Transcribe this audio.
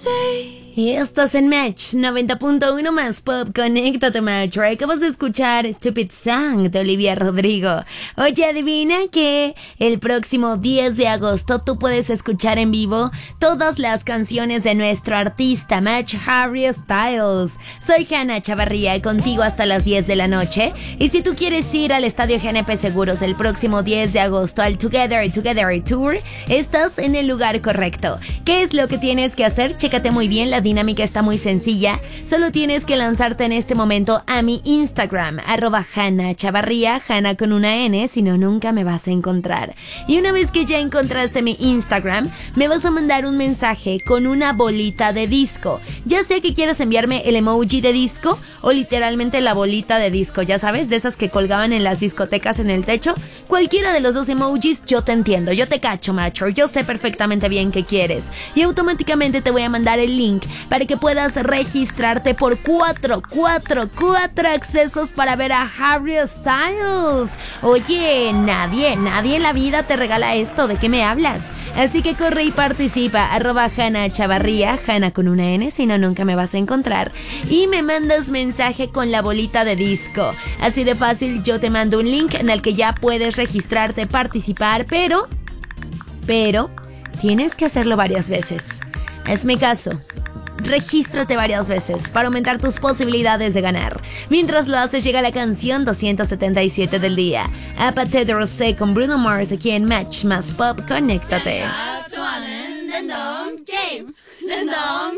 Y estás en Match 90.1 más pop. Conéctate, Match. Acabas de escuchar Stupid Song de Olivia Rodrigo. Oye, adivina que el próximo 10 de agosto tú puedes escuchar en vivo todas las canciones de nuestro artista Match, Harry Styles. Soy Hanna Chavarría, contigo hasta las 10 de la noche. Y si tú quieres ir al Estadio GNP Seguros el próximo 10 de agosto al Together Tour, estás en el lugar correcto. ¿Qué es lo que tienes que hacer? Chécate muy bien, la dinámica está muy sencilla. Solo tienes que lanzarte en este momento a mi Instagram, @Hanna Chavarría, Hanna con una N, si no nunca me vas a encontrar. Y una vez que ya encontraste mi Instagram, me vas a mandar un mensaje con una bolita de disco. Ya sea que quieras enviarme el emoji de disco o literalmente la bolita de disco, ya sabes, de esas que colgaban en las discotecas en el techo. Cualquiera de los dos emojis, yo te entiendo, yo te cacho, macho, yo sé perfectamente bien qué quieres. Y automáticamente te voy a mandar el link para que puedas registrarte por cuatro accesos para ver a Harry Styles. Oye, nadie en la vida te regala esto, ¿de qué me hablas? Así que corre y participa, @Hanna Chavarría, Hanna con una N, si no nunca me vas a encontrar. Y me mandas mensaje con la bolita de disco. Así de fácil, yo te mando un link en el que ya puedes registrarte, participar, pero tienes que hacerlo varias veces. Hazme caso. Regístrate varias veces para aumentar tus posibilidades de ganar. Mientras lo haces, llega la canción 277 del día. Apate de Rosé con Bruno Mars aquí en Match más Pop. Conéctate.